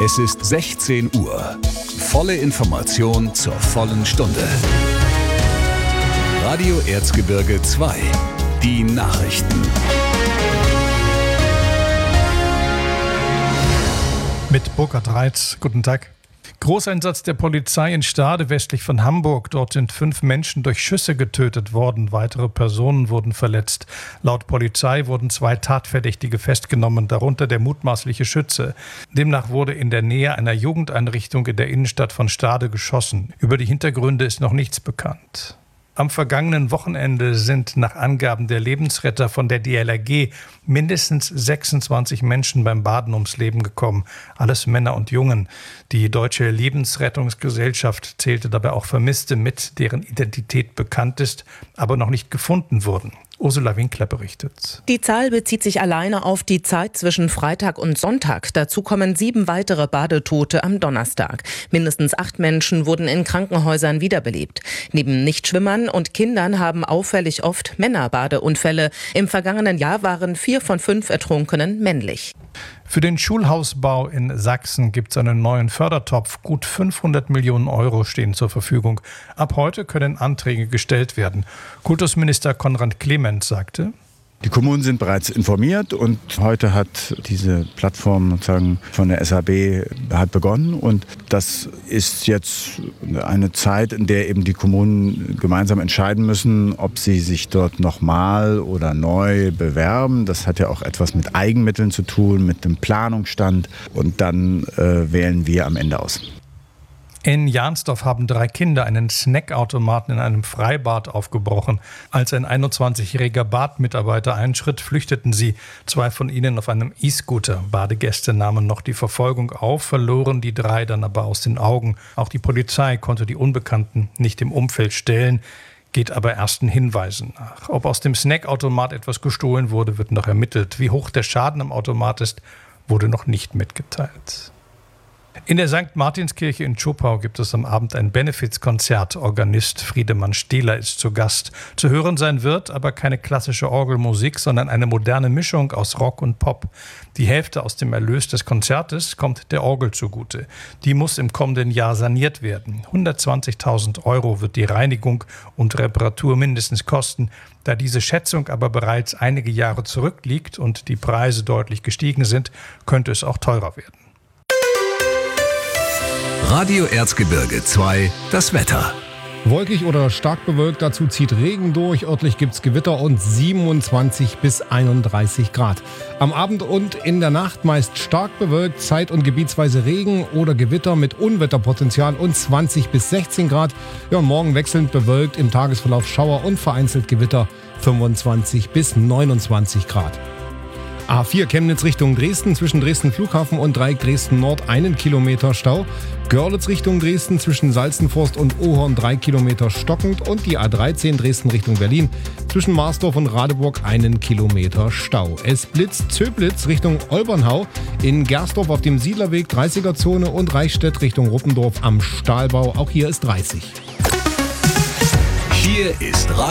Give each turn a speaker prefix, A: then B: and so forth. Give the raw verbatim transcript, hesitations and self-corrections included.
A: Es ist sechzehn Uhr. Volle Information zur vollen Stunde. Radio Erzgebirge zwei. Die Nachrichten.
B: Mit Burkhard Reitz. Guten Tag. Großeinsatz der Polizei in Stade westlich von Hamburg. Dort sind fünf Menschen durch Schüsse getötet worden. Weitere Personen wurden verletzt. Laut Polizei wurden zwei Tatverdächtige festgenommen, darunter der mutmaßliche Schütze. Demnach wurde in der Nähe einer Jugendeinrichtung in der Innenstadt von Stade geschossen. Über die Hintergründe ist noch nichts bekannt. Am vergangenen Wochenende sind nach Angaben der Lebensretter von der D L R G mindestens sechsundzwanzig Menschen beim Baden ums Leben gekommen. Alles Männer und Jungen. Die Deutsche Lebensrettungsgesellschaft zählte dabei auch Vermisste mit, deren Identität bekannt ist, aber noch nicht gefunden wurden. Ursula Winkler berichtet.
C: Die Zahl bezieht sich alleine auf die Zeit zwischen Freitag und Sonntag. Dazu kommen sieben weitere Badetote am Donnerstag. Mindestens acht Menschen wurden in Krankenhäusern wiederbelebt. Neben Nichtschwimmern und Kindern haben auffällig oft Männer Badeunfälle. Im vergangenen Jahr waren vier von fünf Ertrunkenen männlich.
B: Für den Schulhausbau in Sachsen gibt es einen neuen Fördertopf. Gut fünfhundert Millionen Euro stehen zur Verfügung. Ab heute können Anträge gestellt werden. Kultusminister Konrad Clement sagte:
D: Die Kommunen sind bereits informiert und heute hat diese Plattform sozusagen von der S H B hat begonnen. Und das ist jetzt eine Zeit, in der eben die Kommunen gemeinsam entscheiden müssen, ob sie sich dort nochmal oder neu bewerben. Das hat ja auch etwas mit Eigenmitteln zu tun, mit dem Planungsstand. Und dann äh, wählen wir am Ende aus.
B: In Jahnsdorf haben drei Kinder einen Snackautomaten in einem Freibad aufgebrochen. Als ein einundzwanzigjähriger Badmitarbeiter einschritt, flüchteten sie. Zwei von ihnen auf einem E-Scooter. Badegäste nahmen noch die Verfolgung auf, verloren die drei dann aber aus den Augen. Auch die Polizei konnte die Unbekannten nicht im Umfeld stellen, geht aber ersten Hinweisen nach. Ob aus dem Snackautomat etwas gestohlen wurde, wird noch ermittelt. Wie hoch der Schaden am Automat ist, wurde noch nicht mitgeteilt. In der Sankt Martinskirche in Zschopau gibt es am Abend ein Benefizkonzert. Organist Friedemann Stehler ist zu Gast. Zu hören sein wird aber keine klassische Orgelmusik, sondern eine moderne Mischung aus Rock und Pop. Die Hälfte aus dem Erlös des Konzertes kommt der Orgel zugute. Die muss im kommenden Jahr saniert werden. hundertzwanzigtausend Euro wird die Reinigung und Reparatur mindestens kosten. Da diese Schätzung aber bereits einige Jahre zurückliegt und die Preise deutlich gestiegen sind, könnte es auch teurer werden.
A: Radio Erzgebirge zwei, das Wetter.
E: Wolkig oder stark bewölkt, dazu zieht Regen durch. Örtlich gibt es Gewitter und siebenundzwanzig bis einunddreißig Grad. Am Abend und in der Nacht meist stark bewölkt, zeit- und gebietsweise Regen oder Gewitter mit Unwetterpotenzial und zwanzig bis sechzehn Grad. Ja, und morgen wechselnd bewölkt, im Tagesverlauf Schauer und vereinzelt Gewitter, fünfundzwanzig bis neunundzwanzig Grad. A vier Chemnitz Richtung Dresden, zwischen Dresden Flughafen und Dreieck Dresden Nord einen Kilometer Stau. Görlitz Richtung Dresden, zwischen Salzenforst und Ohorn drei Kilometer stockend. Und die A dreizehn Dresden Richtung Berlin, zwischen Marsdorf und Radeburg einen Kilometer Stau. Es blitzt Zöblitz Richtung Olbernhau, in Gersdorf auf dem Siedlerweg dreißiger Zone und Reichstätt Richtung Ruppendorf am Stahlbau. Auch hier ist dreißig.
A: Hier ist Radio